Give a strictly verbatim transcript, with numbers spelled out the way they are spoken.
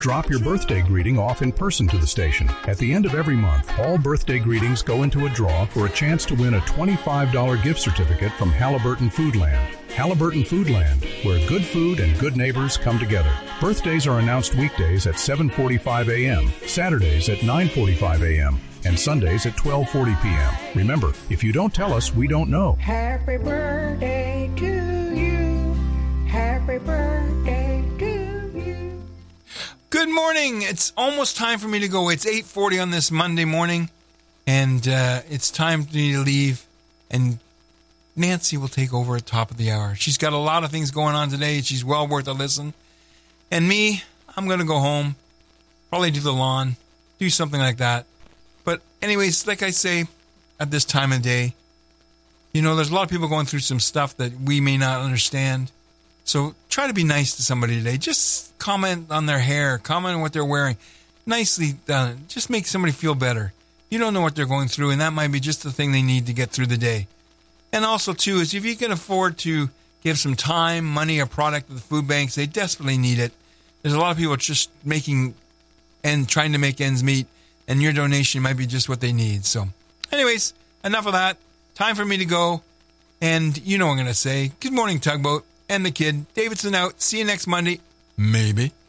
Drop your birthday greeting off in person to the station. At the end of every month, all birthday greetings go into a draw for a chance to win a twenty-five dollars gift certificate from Halliburton Foodland. Halliburton Foodland, where good food and good neighbors come together. Birthdays are announced weekdays at seven forty-five a.m., Saturdays at nine forty-five a.m., and Sundays at twelve forty p.m. Remember, if you don't tell us, we don't know. Happy birthday to you. Happy birthday to you. Good morning. It's almost time for me to go. It's eight forty on this Monday morning, and uh, it's time for me to leave, and Nancy will take over at top of the hour. She's got a lot of things going on today. She's well worth a listen. And me, I'm going to go home, probably do the lawn, do something like that. But anyways, like I say, at this time of day, you know, there's a lot of people going through some stuff that we may not understand. So try to be nice to somebody today. Just comment on their hair, comment on what they're wearing. Nicely done. Just make somebody feel better. You don't know what they're going through, and that might be just the thing they need to get through the day. And also, too, is if you can afford to give some time, money, or product to the food banks, they desperately need it. There's a lot of people just making and trying to make ends meet, and your donation might be just what they need. So, anyways, enough of that. Time for me to go. And you know what I'm going to say. Good morning, Tugboat and the kid. Davidson out. See you next Monday. Maybe.